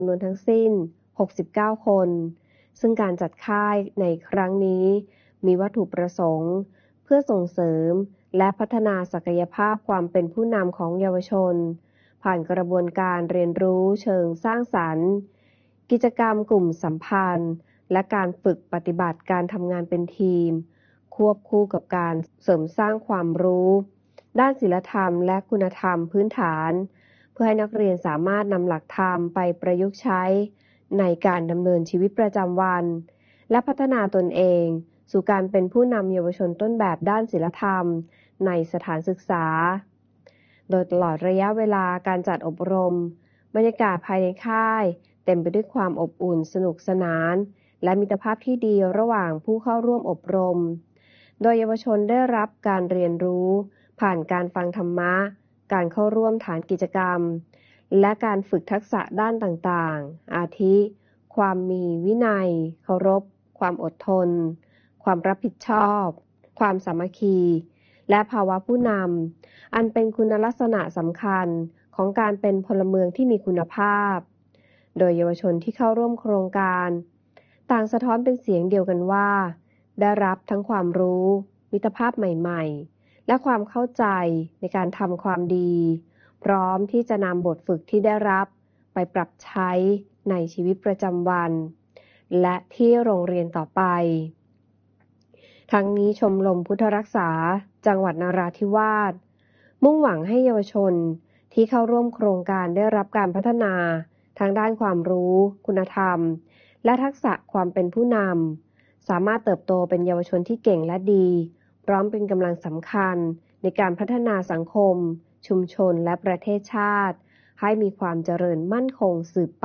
ำนวนทั้งสิ้น69คนซึ่งการจัดค่ายในครั้งนี้มีวัตถุประสงค์เพื่อส่งเสริมและพัฒนาศักยภาพความเป็นผู้นำของเยาวชนผ่านกระบวนการเรียนรู้เชิงสร้างสรรค์กิจกรรมกลุ่มสัมพันธ์และการฝึกปฏิบัติการทำงานเป็นทีมควบคู่กับการเสริมสร้างความรู้ด้านศีลธรรมและคุณธรรมพื้นฐานเพื่อให้นักเรียนสามารถนำหลักธรรมไปประยุกต์ใช้ในการดำเนินชีวิตประจำวันและพัฒนาตนเองสู่การเป็นผู้นำเยาวชนต้นแบบด้านศีลธรรมในสถานศึกษาโดยตลอดระยะเวลาการจัดอบรมบรรยากาศภายในค่ายเต็มไปด้วยความอบอุ่นสนุกสนานและมิตรภาพที่ดีระหว่างผู้เข้าร่วมอบรมโดยเยาวชนได้รับการเรียนรู้ผ่านการฟังธรรมะการเข้าร่วมฐานกิจกรรมและการฝึกทักษะด้านต่างๆอาทิความมีวินัยเคารพความอดทนความรับผิดชอบความสามัคคีและภาวะผู้นำอันเป็นคุณลักษณะสำคัญของการเป็นพลเมืองที่มีคุณภาพโดยเยาวชนที่เข้าร่วมโครงการต่างสะท้อนเป็นเสียงเดียวกันว่าได้รับทั้งความรู้มิตรภาพใหม่ๆและความเข้าใจในการทำความดีพร้อมที่จะนำบทฝึกที่ได้รับไปปรับใช้ในชีวิตประจำวันและที่โรงเรียนต่อไปทั้งนี้ชมรมพุทธรักษาจังหวัดนราธิวาสมุ่งหวังให้เยาวชนที่เข้าร่วมโครงการได้รับการพัฒนาทางด้านความรู้คุณธรรมและทักษะความเป็นผู้นำสามารถเติบโตเป็นเยาวชนที่เก่งและดีพร้อมเป็นกำลังสำคัญในการพัฒนาสังคมชุมชนและประเทศชาติให้มีความเจริญมั่นคงสืบไป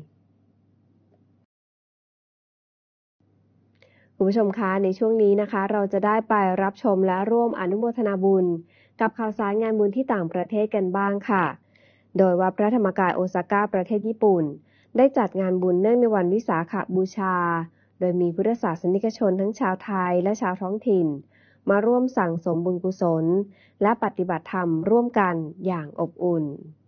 คุณผู้ชมคะในช่วงนี้นะคะเราจะได้ไปรับชมและร่วมอนุโมทนาบุญกับข่าวสารงานบุญที่ต่างประเทศกันบ้างค่ะโดยวัดพระธรรมกายโอซาก้าประเทศญี่ปุ่นได้จัดงานบุญเนื่องในวันวิสาขบูชาโดยมีพุทธศาสนิกชนทั้งชาวไทยและชาวท้องถิ่นมาร่วมสั่งสมบุญกุศลและปฏิบัติธรรมร่วมกันอย่างอบอุ่น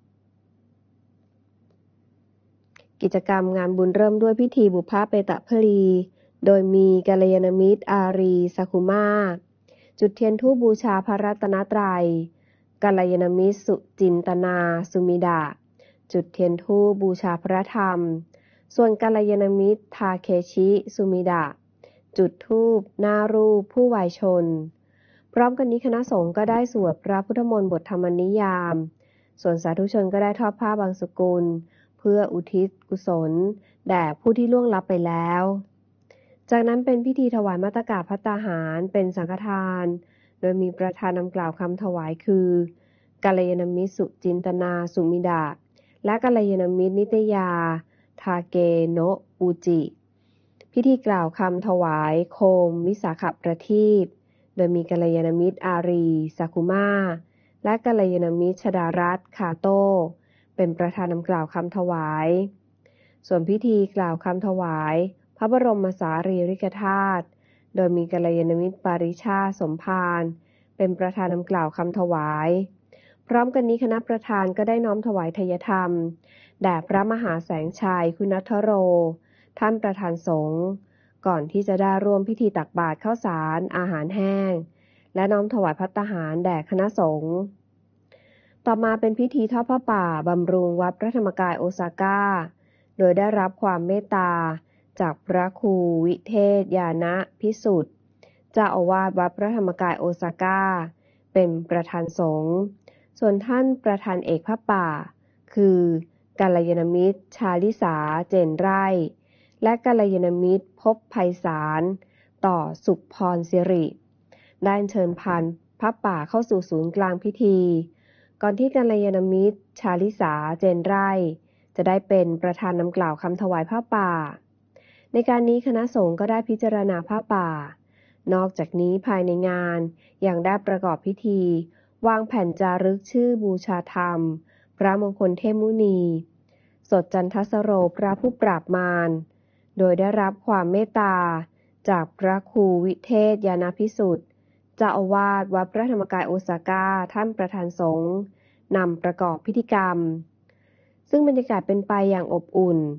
กิจกรรมงานบุญเริ่มด้วยพิธีบุพเพตพลีโดยมีกัลยาณมิตรอารีซาคุมาจุดเทียนธูปบูชาพระรัตนตรัยกัลยาณมิตรสุจินตนาสุมิดะจุดเทียนธูปบูชาพระธรรมส่วนกัลยาณมิตรทาเคชิสุมิดะจุดธูปหน้ารูปผู้วายชนพร้อมกันนี้คณะสงฆ์ก็ได้สวดพระพุทธมนต์บทธรรมนิยามส่วนสาธุชนก็ได้ทอดผ้าบางสกุลเพื่ออุทิศกุศลแด่ผู้ที่ล่วงลับไปแล้วจากนั้นเป็นพิธีถวายมัตตกาภัตตาหารเป็นสังฆทานโดยมีประธานนำกล่าวคำถวายคือกัลยาณมิตรสุจินตนาสุมิดะและกัลยาณมิตรนิตยาทาเกโนะอูจิพิธีกล่าวคำถวายโคมวิสาขประทีปโดยมีกัลยาณมิตรอารีซาคุมาและกัลยาณมิตรชดารัตน์คาโต้เป็นประธานนำกล่าวคำถวายส่วนพิธีกล่าวคำถวายพระบรมสารีริกธาตุโดยมีกัลยาณมิตรปาริชาติสมภารเป็นประธานนำกล่าวคำถวายพร้อมกันนี้คณะประธานก็ได้น้อมถวายทายธรรมแด่พระมหาแสงชัยคุณัทโรท่านประธานสงฆ์ก่อนที่จะได้ร่วมพิธีตักบาตรข้าวสารอาหารแห้งและน้อมถวายภัตตาหารแด่คณะสงฆ์ต่อมาเป็นพิธีทอดผ้าป่าบำรุงวัดพระธรรมกายโอซาก้าโดยได้รับความเมตตาจากพระครูวิเทศญาณพิสุทธิ์เจ้าอาวาสวัดพระธรรมกายโอซาก้าเป็นประธานสงฆ์ส่วนท่านประธานเอกผ้าป่าคือกัลยาณมิตรชาลิสาเจนไร่และกัลยาณมิตรภพไพศาลต่อสุขพรสิริได้เชิญพานผ้าป่าเข้าสู่ศูนย์กลางพิธีก่อนที่กัลยาณมิตรชาลิสาเจนไร่จะได้เป็นประธานนำกล่าวคำถวายผ้าป่าในการนี้คณะสงฆ์ก็ได้พิจารณาผ้าป่านอกจากนี้ภายในงานยังได้ประกอบพิธีวางแผ่นจารึกชื่อบูชาธรรมพระมงคลเทพมุนีสดจันทสโรพระผู้ปราบมารโดยได้รับความเมตตาจากพระครูวิเทศญาณพิสุทธิ์เจ้าอาวาสวัดพระธรรมกายโอซาก้าท่านประธานสงฆ์นำประกอบพิธีกรรมซึ่งบรรยากาศเป็นไปอย่างอบอุ่น